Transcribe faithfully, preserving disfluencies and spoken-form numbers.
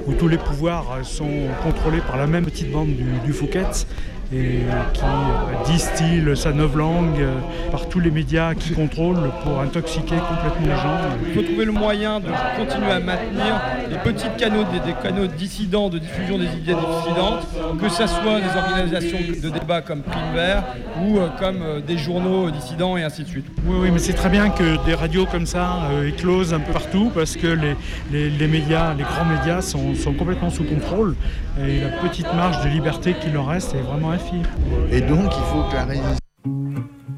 où tous les pouvoirs sont contrôlés par la même petite bande du, du Fouquet's, et qui distille sa novlangue par tous les médias qui contrôlent pour intoxiquer complètement les gens. Il faut trouver le moyen de continuer à maintenir des petits canaux, des, des canaux dissidents de diffusion des idées dissidentes, que ce soit des organisations de débat comme Prime Vert ou euh, comme euh, des journaux dissidents et ainsi de suite. Oui, oui, mais c'est très bien que des radios comme ça euh, éclosent un peu partout parce que les, les, les médias, les grands médias sont, sont complètement sous contrôle et la petite marge de liberté qu'il leur reste est vraiment infime. Et donc il faut que la résistance